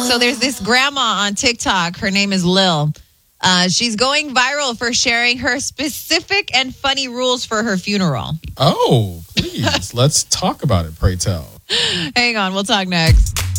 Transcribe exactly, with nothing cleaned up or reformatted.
So there's this grandma on TikTok. Her name is Lil. Uh, she's going viral for sharing her specific and funny rules for her funeral. Oh, please. Let's talk about it, pray tell. Hang on. We'll talk next.